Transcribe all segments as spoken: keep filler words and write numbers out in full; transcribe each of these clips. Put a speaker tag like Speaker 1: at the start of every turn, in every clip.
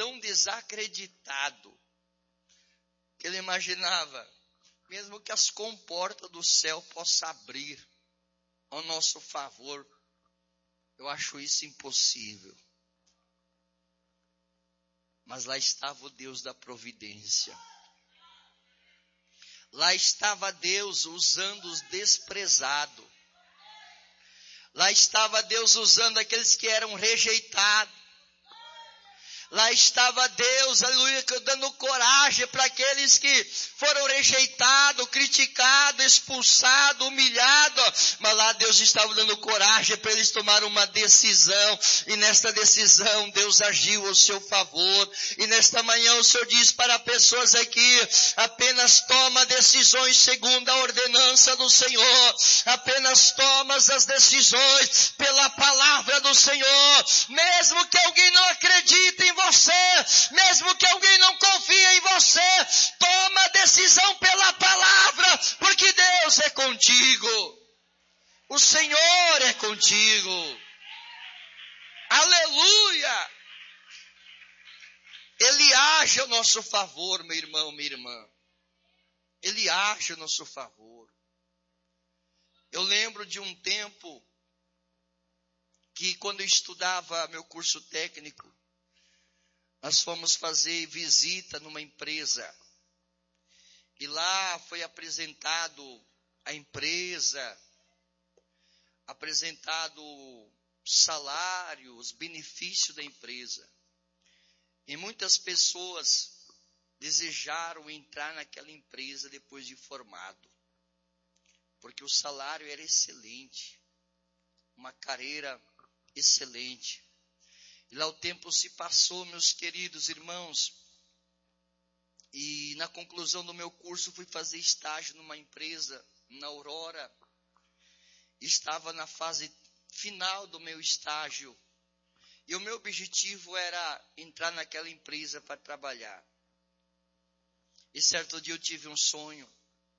Speaker 1: tão desacreditado que ele imaginava, mesmo que as comportas do céu possam abrir ao nosso favor, eu acho isso impossível. Mas lá estava o Deus da providência. Lá estava Deus usando os desprezados. Lá estava Deus usando aqueles que eram rejeitados. Lá estava Deus, aleluia, dando coragem para aqueles que foram rejeitados, criticados, expulsados, humilhados. Mas lá Deus estava dando coragem para eles tomarem uma decisão. E nesta decisão Deus agiu ao seu favor. E nesta manhã o Senhor diz para pessoas aqui, apenas toma decisões segundo a ordenança do Senhor. Apenas toma as decisões pela palavra do Senhor. Mesmo que alguém não acredite em você, mesmo que alguém não confie em você, toma a decisão pela palavra, porque Deus é contigo. O Senhor é contigo. Aleluia! Ele age ao nosso favor, meu irmão, minha irmã. Ele age ao nosso favor. Eu lembro de um tempo que quando eu estudava meu curso técnico, nós fomos fazer visita numa empresa. E lá foi apresentado a empresa, apresentado o salário, os benefícios da empresa. E muitas pessoas desejaram entrar naquela empresa depois de formado, porque o salário era excelente, uma carreira excelente. E lá o tempo se passou, meus queridos irmãos, e na conclusão do meu curso fui fazer estágio numa empresa, na Aurora. Estava na fase final do meu estágio, e o meu objetivo era entrar naquela empresa para trabalhar. E certo dia eu tive um sonho,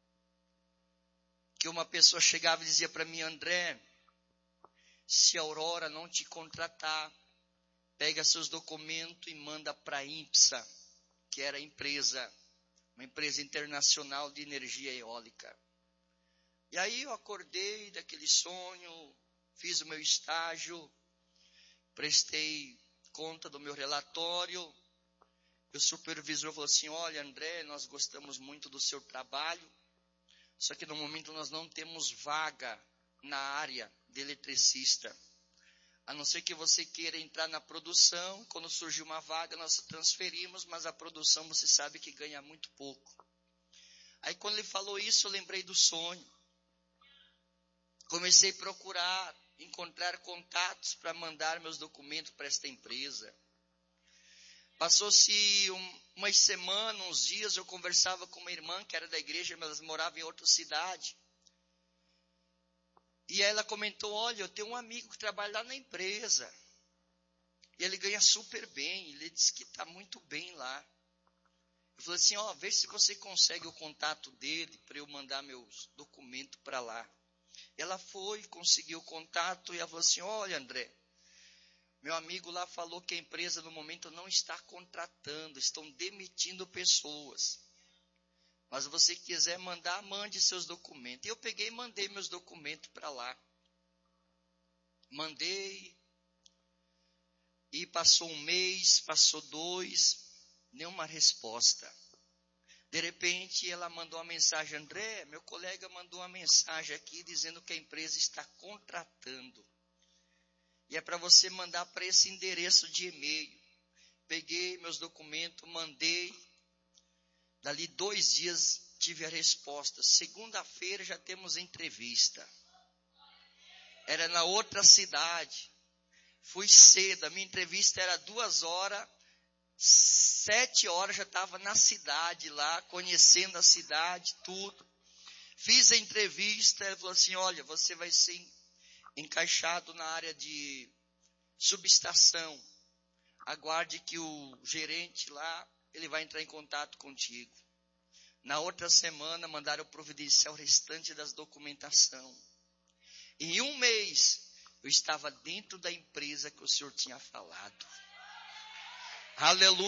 Speaker 1: que uma pessoa chegava e dizia para mim, André, se a Aurora não te contratar, pega seus documentos e manda para a INPSA, que era a empresa, uma empresa internacional de energia eólica. E aí eu acordei daquele sonho, fiz o meu estágio, prestei conta do meu relatório. O supervisor falou assim, olha André, nós gostamos muito do seu trabalho, só que no momento nós não temos vaga na área de eletricista. A não ser que você queira entrar na produção, quando surgir uma vaga nós transferimos, mas a produção você sabe que ganha muito pouco. Aí quando ele falou isso, eu lembrei do sonho. Comecei a procurar, encontrar contatos para mandar meus documentos para esta empresa. Passou-se um, umas semanas, uns dias, eu conversava com uma irmã que era da igreja, mas morava em outra cidade. E ela comentou, olha, eu tenho um amigo que trabalha lá na empresa. E ele ganha super bem, ele disse que está muito bem lá. Eu falei assim, ó, vê se você consegue o contato dele para eu mandar meus documentos para lá. Ela foi, conseguiu o contato e ela falou assim, olha André, meu amigo lá falou que a empresa no momento não está contratando, estão demitindo pessoas. Mas se você quiser mandar, mande seus documentos. E eu peguei e mandei meus documentos para lá. Mandei. E passou um mês, passou dois, nenhuma resposta. De repente ela mandou uma mensagem, André, meu colega mandou uma mensagem aqui dizendo que a empresa está contratando. E é para você mandar para esse endereço de e-mail. Peguei meus documentos, mandei. Dali dois dias tive a resposta. Segunda-feira já temos entrevista. Era na outra cidade. Fui cedo, a minha entrevista era duas horas. Sete horas já estava na cidade lá, conhecendo a cidade, tudo. Fiz a entrevista, ele falou assim, olha, você vai ser encaixado na área de subestação. Aguarde que o gerente lá, ele vai entrar em contato contigo. Na outra semana, mandaram providenciar o restante das documentação. Em um mês, eu estava dentro da empresa que o Senhor tinha falado. Aleluia.